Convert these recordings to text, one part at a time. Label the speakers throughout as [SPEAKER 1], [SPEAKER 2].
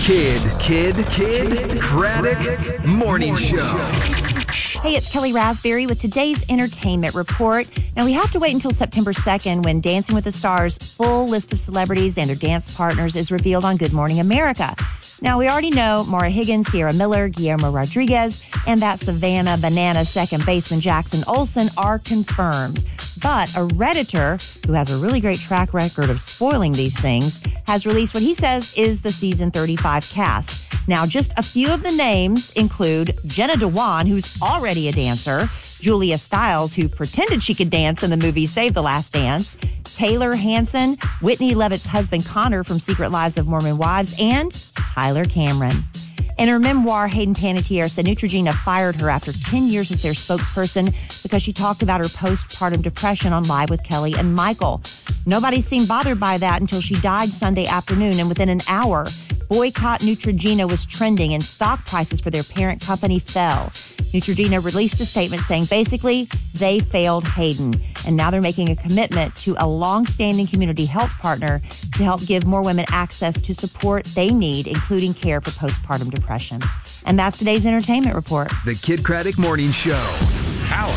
[SPEAKER 1] Kid Craddock Morning Show.
[SPEAKER 2] Hey, it's Kelly Raspberry with today's entertainment report. Now, we have to wait until September 2nd when Dancing with the Stars' full list of celebrities and their dance partners is revealed on Good Morning America. Now, we already know Maura Higgins, Sierra Miller, Guillermo Rodriguez, and that Savannah Banana second baseman Jackson Olsen are confirmed. But a Redditor, who has a really great track record of spoiling these things, has released what he says is the season 35 cast. Now, just a few of the names include Jenna Dewan, who's already a dancer, Julia Stiles, who pretended she could dance in the movie Save the Last Dance, Taylor Hanson, Whitney Levitt's husband Connor from Secret Lives of Mormon Wives, and Tyler Cameron. In her memoir, Hayden Panettiere said Neutrogena fired her after 10 years as their spokesperson because she talked about her postpartum depression on Live with Kelly and Michael. Nobody seemed bothered by that until she died Sunday afternoon, and within an hour, Boycott Neutrogena was trending and stock prices for their parent company fell. Neutrogena released a statement saying basically they failed Hayden, and now they're making a commitment to a long-standing community health partner to help give more women access to support they need, including care for postpartum depression. And that's today's entertainment report.
[SPEAKER 1] The Kid Craddock Morning Show.
[SPEAKER 3] Power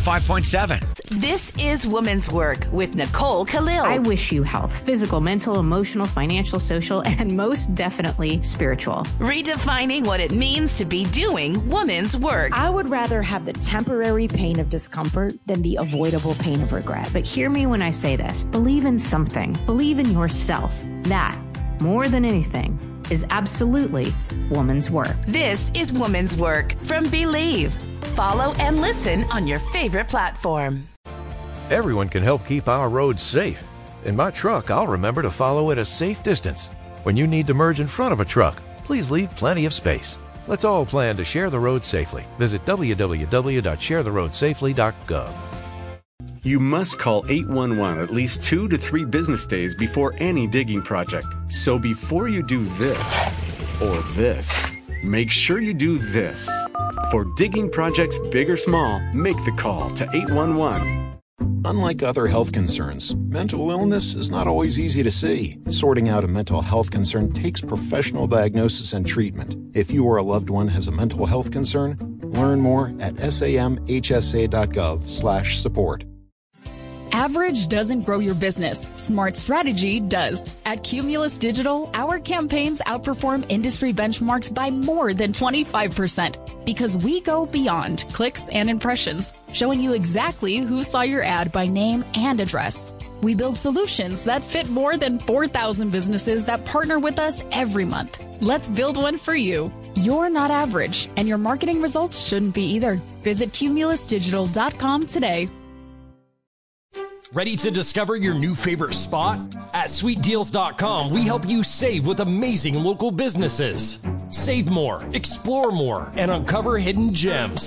[SPEAKER 3] 105.7.
[SPEAKER 4] This is Woman's Work with Nicole Khalil.
[SPEAKER 5] I wish you health, physical, mental, emotional, financial, social, and most definitely spiritual.
[SPEAKER 4] Redefining what it means to be doing woman's work.
[SPEAKER 6] I would rather have the temporary pain of discomfort than the avoidable pain of regret.
[SPEAKER 5] But hear me when I say this. Believe in something. Believe in yourself. That, more than anything, is absolutely woman's work.
[SPEAKER 4] This is Woman's Work from Believe. Follow and listen on your favorite platform.
[SPEAKER 7] Everyone can help keep our roads safe. In my truck, I'll remember to follow at a safe distance. When you need to merge in front of a truck, please leave plenty of space. Let's all plan to share the road safely. Visit www.sharetheroadsafely.gov.
[SPEAKER 8] You must call 811 at least 2 to 3 business days before any digging project. So before you do this or this, make sure you do this. For digging projects big or small, make the call to 811.
[SPEAKER 9] Unlike other health concerns, mental illness is not always easy to see. Sorting out a mental health concern takes professional diagnosis and treatment. If you or a loved one has a mental health concern, learn more at samhsa.gov/support.
[SPEAKER 10] Average doesn't grow your business. Smart strategy does. At Cumulus Digital, our campaigns outperform industry benchmarks by more than 25% because we go beyond clicks and impressions, showing you exactly who saw your ad by name and address. We build solutions that fit more than 4,000 businesses that partner with us every month. Let's build one for you. You're not average, and your marketing results shouldn't be either. Visit cumulusdigital.com today.
[SPEAKER 11] Ready to discover your new favorite spot? At sweetdeals.com, we help you save with amazing local businesses. Save more, explore more, and uncover hidden gems.